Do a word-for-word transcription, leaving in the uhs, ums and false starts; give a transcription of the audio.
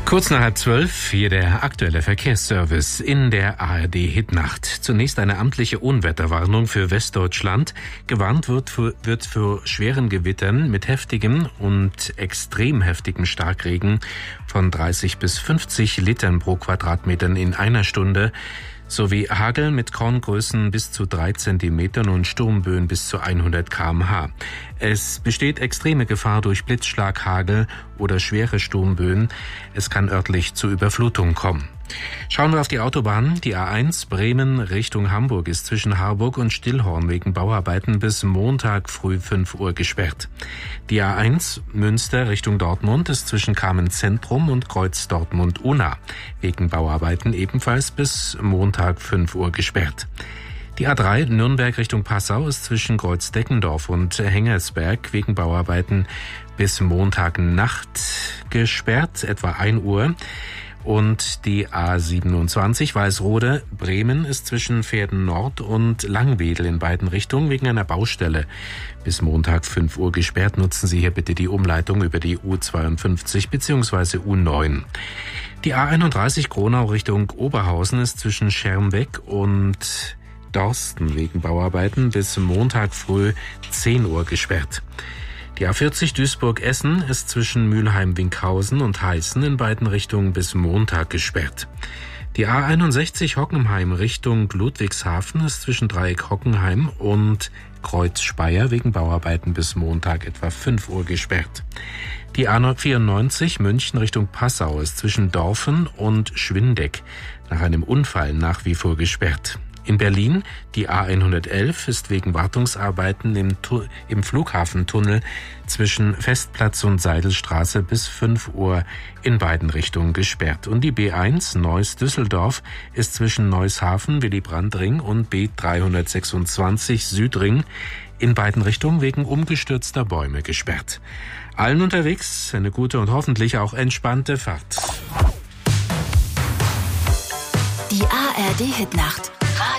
Kurz nach halb zwölf, hier der aktuelle Verkehrsservice in der A R D-Hitnacht. Zunächst eine amtliche Unwetterwarnung für Westdeutschland. Gewarnt wird für, wird für schweren Gewittern mit heftigem und extrem heftigem Starkregen von dreißig bis fünfzig Litern pro Quadratmetern in einer Stunde, sowie Hagel mit Korngrößen bis zu drei Zentimetern und Sturmböen bis zu hundert Kilometer pro Stunde. Es besteht extreme Gefahr durch Blitzschlag, Hagel oder schwere Sturmböen. Es kann örtlich zu Überflutungen kommen. Schauen wir auf die Autobahn. Die A eins Bremen Richtung Hamburg ist zwischen Harburg und Stillhorn wegen Bauarbeiten bis Montag früh fünf Uhr gesperrt. Die A eins Münster Richtung Dortmund ist zwischen Kamen Zentrum und Kreuz Dortmund-Unna wegen Bauarbeiten ebenfalls bis Montag fünf Uhr gesperrt. Die A drei Nürnberg Richtung Passau ist zwischen Kreuz-Deckendorf und Hengersberg wegen Bauarbeiten bis Montagnacht gesperrt, etwa ein Uhr. Und die A siebenundzwanzig Weißrode Bremen ist zwischen Pferden Nord und Langwedel in beiden Richtungen wegen einer Baustelle bis Montag fünf Uhr gesperrt. Nutzen Sie hier bitte die Umleitung über die U zweiundfünfzig bzw. U neun. Die A einunddreißig Gronau Richtung Oberhausen ist zwischen Schermbeck und Dorsten wegen Bauarbeiten bis Montag früh zehn Uhr gesperrt. Die A vierzig Duisburg-Essen ist zwischen Mülheim-Winkhausen und Heißen in beiden Richtungen bis Montag gesperrt. Die A einundsechzig Hockenheim Richtung Ludwigshafen ist zwischen Dreieck Hockenheim und Kreuz Speyer wegen Bauarbeiten bis Montag etwa fünf Uhr gesperrt. Die A vierundneunzig München Richtung Passau ist zwischen Dorfen und Schwindeck nach einem Unfall nach wie vor gesperrt. In Berlin, die A hundertelf ist wegen Wartungsarbeiten im, Tu- im Flughafentunnel zwischen Festplatz und Seidelstraße bis fünf Uhr in beiden Richtungen gesperrt. Und die B eins Neuss-Düsseldorf ist zwischen Neushafen, Willy-Brandt-Ring und B dreihundertsechsundzwanzig Südring in beiden Richtungen wegen umgestürzter Bäume gesperrt. Allen unterwegs eine gute und hoffentlich auch entspannte Fahrt. Die A R D-Hitnacht.